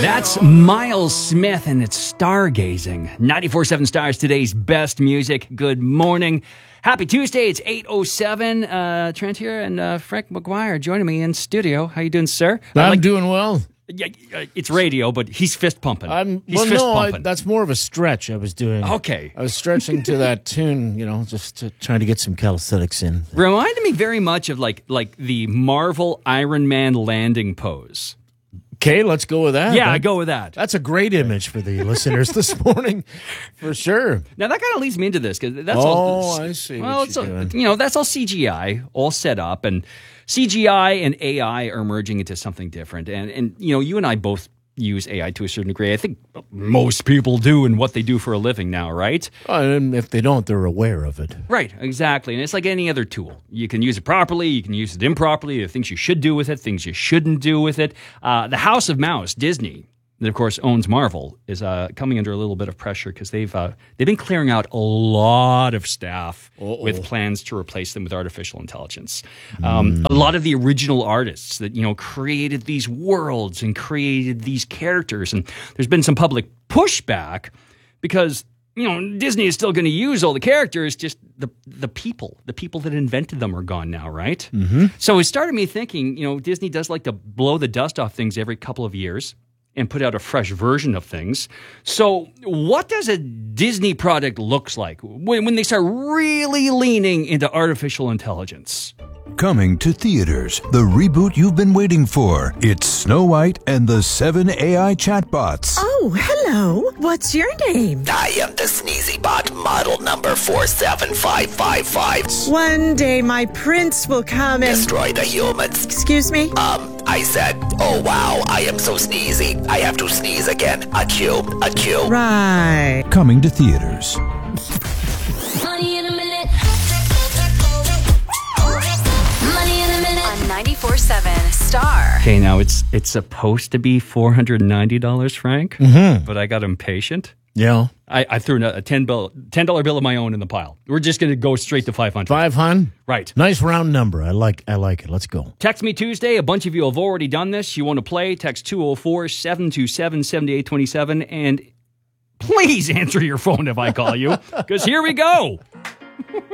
That's Miles Smith, and it's Stargazing. 94.7 Stars, today's best music. Good morning. Happy Tuesday. It's 8:07. Trent here and Frank McGuire joining me in studio. How you doing, sir? I'm doing well. Yeah, it's radio, but he's fist pumping. Pumping. That's more of a stretch I was doing. Okay. I was stretching to that tune, just trying to get some calisthenics in. Reminded me very much of like the Marvel Iron Man landing pose. Okay, let's go with that. Yeah, I go with that. That's a great image for the listeners this morning, for sure. Now that kind of leads me into this because that's I see. Well, that's all CGI, all set up, and CGI and AI are merging into something different. And you and I both use AI to a certain degree. I think most people do in what they do for a living now, right? And if they don't, they're aware of it. Right, exactly. And it's like any other tool. You can use it properly, you can use it improperly, there are things you should do with it, things you shouldn't do with it. The House of Mouse, Disney, that of course owns Marvel, is coming under a little bit of pressure because they've been clearing out a lot of staff with plans to replace them with artificial intelligence. A lot of the original artists that created these worlds and created these characters, and there's been some public pushback because Disney is still going to use all the characters, just the people that invented them are gone now, right? Mm-hmm. So it started me thinking, Disney does like to blow the dust off things every couple of years and put out a fresh version of things. So what does a Disney product looks like when they start really leaning into artificial intelligence? Coming to theaters, the reboot you've been waiting for. It's Snow White and the 7 AI chatbots. Oh, hello. What's your name? I am the Sneezy Bot model number 47555. One day my prince will come and destroy the humans. Excuse me? I said, oh wow, I am so sneezy. I have to sneeze again. Achoo, achoo. Right. Coming to theaters. Money in a minute. Money in a minute. On 94.7 Star. Okay, now it's supposed to be $490, Frank, but I got impatient. Yeah. I threw a $10 bill of my own in the pile. We're just going to go straight to 500. 500? Right. Nice round number. I like it. Let's go. Text me Tuesday. A bunch of you have already done this. You want to play? Text 204-727-7827. And please answer your phone if I call you, because here we go.